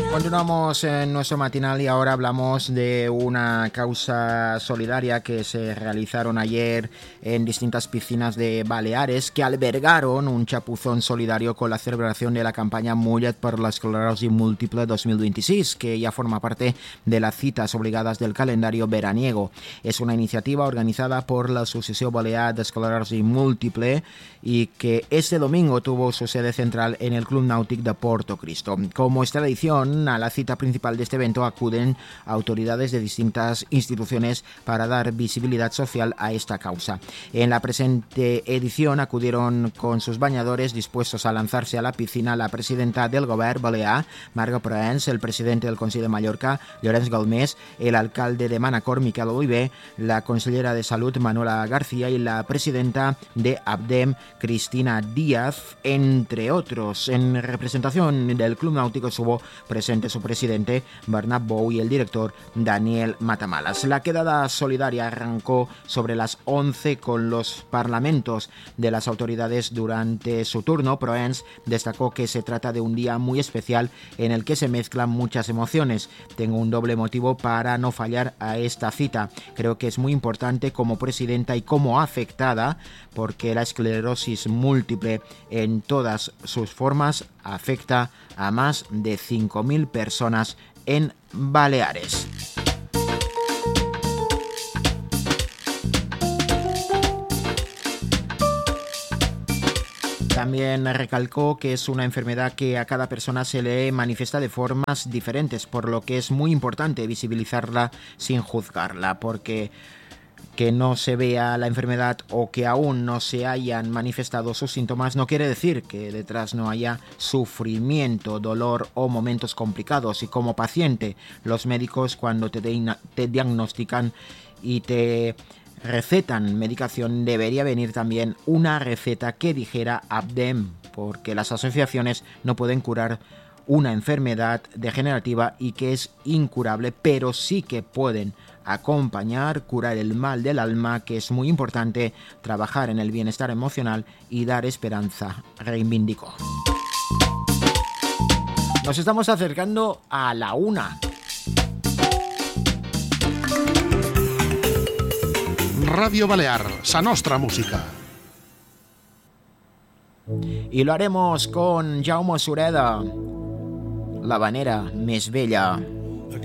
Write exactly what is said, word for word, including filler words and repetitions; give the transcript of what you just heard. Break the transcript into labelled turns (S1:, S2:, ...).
S1: Continuamos en nuestro matinal y ahora hablamos de una causa solidaria que se realizaron ayer en distintas piscinas de Baleares que albergaron un chapuzón solidario con la celebración de la campaña Mullet per l'esclerosi múltiple dos mil veintiséis, que ya forma parte de las citas obligadas del calendario veraniego. Es una iniciativa organizada por la Asociación Balear d'Esclerosi Múltiple y que este domingo tuvo su sede central en el Club Nàutic de Porto Cristo. Como es tradición, a la cita principal de este evento acuden autoridades de distintas instituciones para dar visibilidad social a esta causa. En la presente edición acudieron con sus bañadores dispuestos a lanzarse a la piscina la presidenta del Govern Balear, Marga Proens, el presidente del Consell de Mallorca, Llorenç Galmés, el alcalde de Manacor, Miquel Oliver, la consellera de Salud, Manuela García, y la presidenta de ABDEM, Cristina Díaz, entre otros. En representación del Club Náutico estuvo presente su presidente Bernat Bou y el director Daniel Matamalas. La quedada solidaria arrancó sobre las once con los parlamentos de las autoridades durante su turno. Proens destacó que se trata de un día muy especial en el que se mezclan muchas emociones. Tengo un doble motivo para no fallar a esta cita. Creo que es muy importante como presidenta y como afectada, porque la esclerosis múltiple en todas sus formas afecta a más de cinco mil personas en Baleares. También recalcó que es una enfermedad que a cada persona se le manifiesta de formas diferentes, por lo que es muy importante visibilizarla sin juzgarla, porque que no se vea la enfermedad o que aún no se hayan manifestado sus síntomas no quiere decir que detrás no haya sufrimiento, dolor o momentos complicados. Y como paciente, los médicos cuando te, de- te diagnostican y te recetan medicación debería venir también una receta que dijera ABDEM, porque las asociaciones no pueden curar una enfermedad degenerativa y que es incurable, pero sí que pueden acompañar, curar el mal del alma, que es muy importante, trabajar en el bienestar emocional y dar esperanza, reivindicó. Nos estamos acercando a la una.
S2: Ràdio Balear, la nostra música.
S1: Y lo haremos con Jaume Sureda, la vanera més vella.